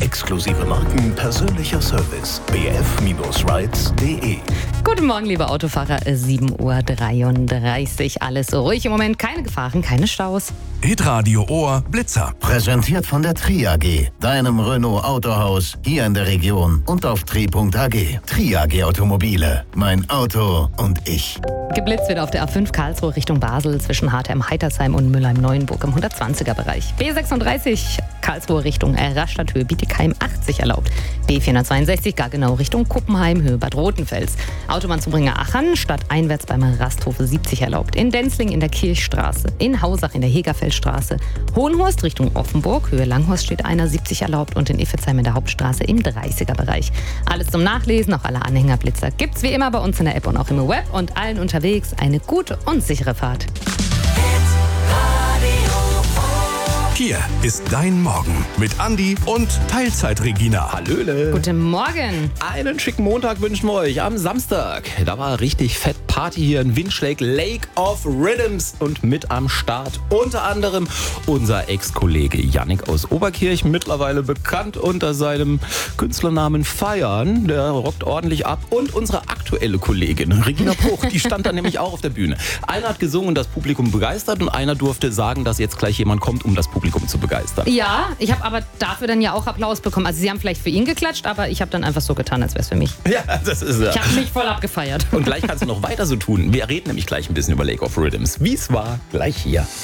Exklusive Marken, persönlicher Service. bf-rides.de. Guten Morgen, liebe Autofahrer. 7:33 Uhr. Alles ruhig im Moment. Keine Gefahren, keine Staus. Hitradio Ohr Blitzer. Präsentiert von der Tri AG, deinem Renault Autohaus hier in der Region und auf tri.ag. Tri AG Automobile, mein Auto und ich. Geblitzt wird auf der A5 Karlsruhe Richtung Basel zwischen Hartheim-Heitersheim und Mülheim-Neuenburg im 120er-Bereich. B36 Karlsruhe Richtung Rastatt-Höhe Bietigheim 80 erlaubt. B462 Gaggenau Richtung Kuppenheim Höhe Bad Rotenfels. Autobahnzubringer Aachen stadteinwärts beim Rasthofe 70 erlaubt. In Denzling in der Kirchstraße. In Hausach in der Hegerfeldstraße. Hohenhorst Richtung Offenburg Höhe Langhorst steht einer 70 erlaubt und in Iffezheim in der Hauptstraße im 30er-Bereich. Alles zum Nachlesen, auch alle Anhängerblitzer gibt's wie immer bei uns in der App und auch im Web und allen unterwegs eine gute und sichere Fahrt. Hier ist dein Morgen mit Andi und Teilzeit-Regina. Hallöle. Guten Morgen. Einen schicken Montag wünschen wir euch am Samstag. Da war richtig fett Party hier in Windschläg, Lake of Rhythms. Und mit am Start unter anderem unser Ex-Kollege Yannick aus Oberkirch, mittlerweile bekannt unter seinem Künstlernamen Feiern. Der rockt ordentlich ab. Und unsere aktuelle Kollegin Regina Bruch, die stand da nämlich auch auf der Bühne. Einer hat gesungen und das Publikum begeistert und einer durfte sagen, dass jetzt gleich jemand kommt, um das Publikum zu begeistern. Ja, ich habe aber dafür dann ja auch Applaus bekommen. Also sie haben vielleicht für ihn geklatscht, aber ich habe dann einfach so getan, als wäre es für mich. Ja, das ist ja. Ich habe mich voll abgefeiert. Und gleich kannst du noch weiter so tun. Wir reden nämlich gleich ein bisschen über Lake of Rhythms. Wie es war, gleich hier.